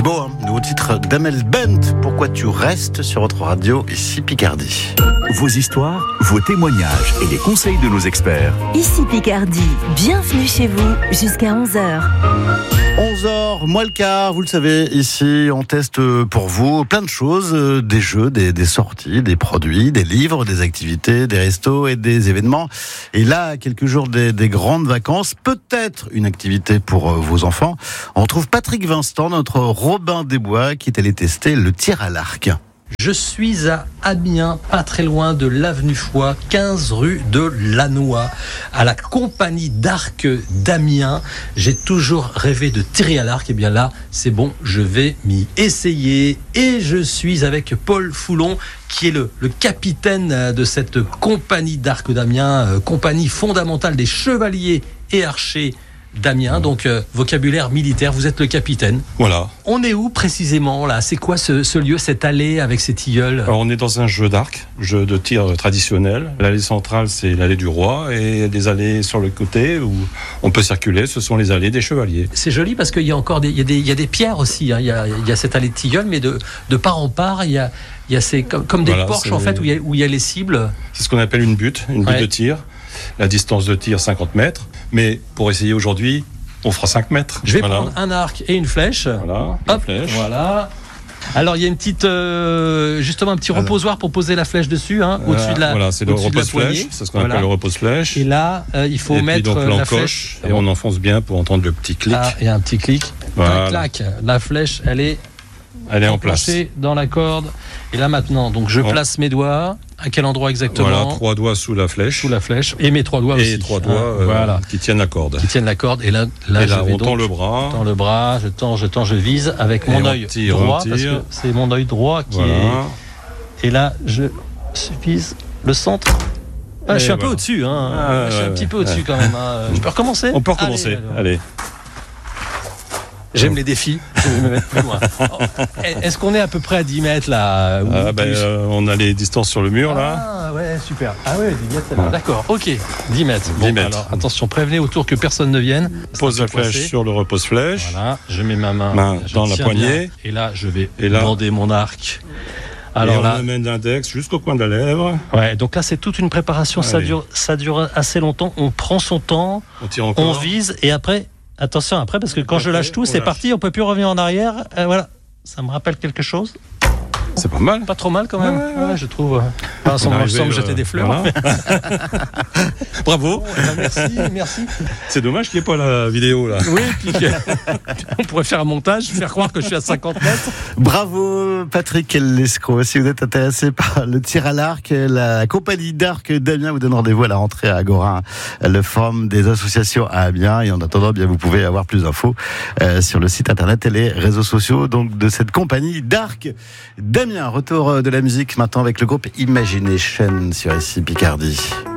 beau, hein. Nouveau titre d'Amel Bent. Pourquoi tu restes sur votre radio, ici Picardie. Vos histoires, vos témoignages et les conseils de nos experts. Ici Picardie, bienvenue chez vous jusqu'à 11h. 11h, moins le quart, vous le savez, ici on teste pour vous plein de choses, des jeux, des sorties, des produits, des livres, des activités, des restos et des événements. Et là, à quelques jours des grandes vacances, peut-être une activité pour vos enfants. On trouve Patrick Vincent, notre Robin des Bois, qui est allé tester le tir à l'arc. Je suis à Amiens, pas très loin de l'avenue Foix, 15 rue de Lannoy, à la compagnie d'arc d'Amiens. J'ai toujours rêvé de tirer à l'arc. Et bien là, c'est bon, je vais m'y essayer. Et je suis avec Paul Foulon, qui est le capitaine de cette compagnie d'arc d'Amiens, compagnie fondamentale des chevaliers et archers d'Amiens, donc vocabulaire militaire, vous êtes le capitaine. Voilà. On est où précisément là ? C'est quoi ce lieu, cette allée avec ces tilleuls ? Alors, on est dans un jeu d'arc, jeu de tir traditionnel. L'allée centrale, c'est l'allée du roi, et des allées sur le côté où on peut circuler, ce sont les allées des chevaliers. C'est joli parce qu'il y a encore il y a des pierres aussi, hein. Il y a cette allée de tilleuls, mais de part en part, il y a ces, comme des porches en fait, où il y a les cibles. C'est ce qu'on appelle une butte de tir. La distance de tir, 50 mètres. Mais pour essayer aujourd'hui, on fera 5 mètres. Je vais prendre un arc et une flèche. Voilà, hop, flèche. Voilà. Alors il y a une petite, justement un petit reposoir pour poser la flèche dessus, hein, au-dessus de la. Voilà, c'est le repose-flèche. C'est ce qu'on appelle le repose-flèche. Et là, il faut mettre donc, la flèche. Et on enfonce bien pour entendre le petit clic. Ah, il y a un petit clic. Voilà. Un clac. La flèche, elle est en place. Dans la corde. Et là maintenant, donc je place mes doigts. À quel endroit exactement ? Voilà, 3 doigts sous la flèche. Sous la flèche. Et mes 3 doigts aussi. Et 3 doigts qui tiennent la corde. Qui tiennent la corde. Et là on tend le bras. Je tends le bras, je vise avec mon œil droit. Parce que c'est mon œil droit qui est. Et là, je vise le centre. Je suis un peu au-dessus. Je suis un petit peu au-dessus quand même. Je peux recommencer ? On peut recommencer. Allez. J'aime les défis, je vais me mettre plus loin. Est-ce qu'on est à peu près à 10 mètres là on a les distances sur le mur là. Ah ouais, super. Ah ouais, 10 mètres, c'est là. D'accord, ok. 10 mètres. Bon, 10 mètres. Alors attention, prévenez autour que personne ne vienne. Pose la flèche sur le repose-flèche. Voilà, je mets ma main dans la poignée. Bien, et là, je vais bander mon arc. Alors on amène l'index jusqu'au coin de la lèvre. Ouais, donc là c'est toute une préparation, ça dure assez longtemps. On prend son temps, on vise et après. Attention après, parce que quand je lâche tout, c'est parti, on peut plus revenir en arrière. Voilà, ça me rappelle quelque chose. C'est pas mal. Pas trop mal quand même, ouais, je trouve. Enfin, sans me jeter des fleurs. Voilà. Bravo. Merci. C'est dommage qu'il n'y ait pas la vidéo là. Oui, puis on pourrait faire un montage, faire croire que je suis à 50 mètres. Bravo Patrick Lescaut. Si vous êtes intéressé par le tir à l'arc, la compagnie d'arc d'Amiens vous donne rendez-vous à la rentrée à Agora, le forum des associations à Amiens. Et en attendant, bien vous pouvez avoir plus d'infos sur le site internet et les réseaux sociaux donc de cette compagnie d'arc d'Amiens. Retour de la musique maintenant avec le groupe Imagination sur ici Picardie.